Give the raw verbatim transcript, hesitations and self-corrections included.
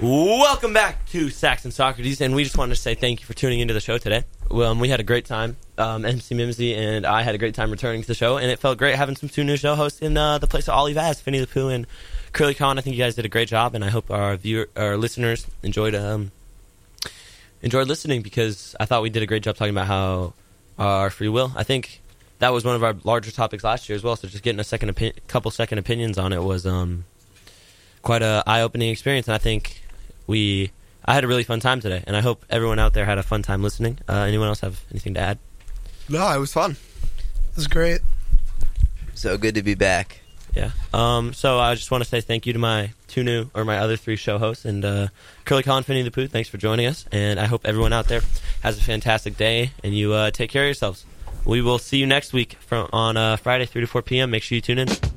Welcome back to Saxon Socrates, and we just wanted to say thank you for tuning into the show today. Well, um, we had a great time. Um, M C Mimsy and I had a great time returning to the show, and it felt great having some two new show hosts in uh, the place of Ollie Vaz, Finny the Pooh, and Curly Con. I think you guys did a great job, and I hope our viewer, our listeners enjoyed um, enjoyed listening, because I thought we did a great job talking about how our free will. I think that was one of our larger topics last year as well. So just getting a second, opi- couple second opinions on it was um, quite a eye-opening experience, and I think. We, I had a really fun time today, and I hope everyone out there had a fun time listening. Uh, anyone else have anything to add? No, it was fun. It was great. So good to be back. Yeah. Um. So I just want to say thank you to my two new, or my other three show hosts, and uh, Curly Con, Finny the Pooh. Thanks for joining us, and I hope everyone out there has a fantastic day, and you uh, take care of yourselves. We will see you next week from on uh, Friday, three to four p.m. Make sure you tune in.